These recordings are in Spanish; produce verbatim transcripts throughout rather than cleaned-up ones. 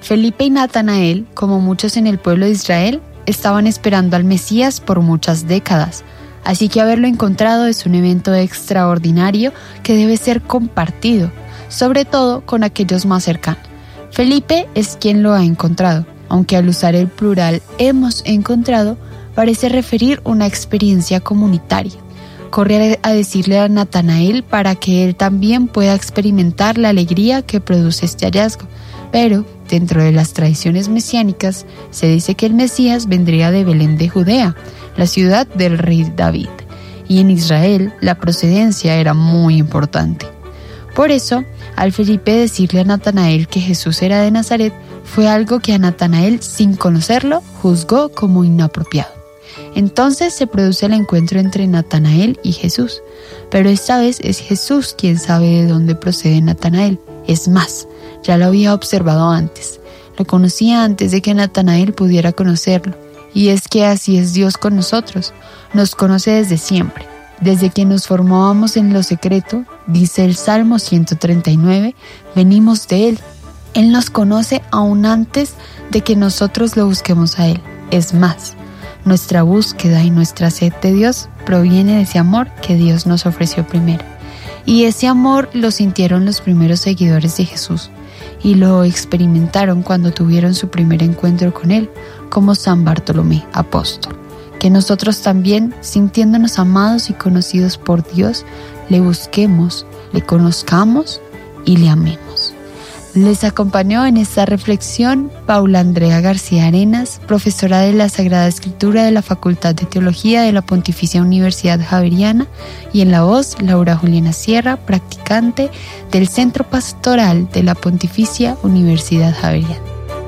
Felipe y Natanael, como muchos en el pueblo de Israel, estaban esperando al Mesías por muchas décadas, así que haberlo encontrado es un evento extraordinario que debe ser compartido, sobre todo con aquellos más cercanos. Felipe es quien lo ha encontrado, aunque al usar el plural hemos encontrado, parece referir una experiencia comunitaria. Corre a decirle a Natanael para que él también pueda experimentar la alegría que produce este hallazgo. Pero, dentro de las tradiciones mesiánicas, se dice que el Mesías vendría de Belén de Judea, la ciudad del rey David, y en Israel la procedencia era muy importante. Por eso, al Felipe decirle a Natanael que Jesús era de Nazaret, fue algo que a Natanael, sin conocerlo, juzgó como inapropiado. Entonces se produce el encuentro entre Natanael y Jesús, pero esta vez es Jesús quien sabe de dónde procede Natanael. Es más, ya lo había observado antes, lo conocía antes de que Natanael pudiera conocerlo, y es que así es Dios con nosotros, nos conoce desde siempre, desde que nos formábamos en lo secreto, dice el Salmo ciento treinta y nueve, venimos de Él. Él nos conoce aún antes de que nosotros lo busquemos a Él. Es más, nuestra búsqueda y nuestra sed de Dios proviene de ese amor que Dios nos ofreció primero. Y ese amor lo sintieron los primeros seguidores de Jesús y lo experimentaron cuando tuvieron su primer encuentro con Él, como San Bartolomé, apóstol. Que nosotros también, sintiéndonos amados y conocidos por Dios, le busquemos, le conozcamos y le amemos. Les acompañó en esta reflexión Paula Andrea García Arenas, profesora de la Sagrada Escritura de la Facultad de Teología de la Pontificia Universidad Javeriana, y en la voz Laura Juliana Sierra, practicante del Centro Pastoral de la Pontificia Universidad Javeriana.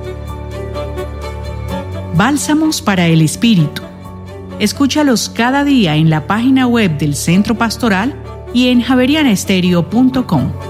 Bálsamos para el Espíritu. Escúchalos cada día en la página web del Centro Pastoral y en javeriana estéreo punto com.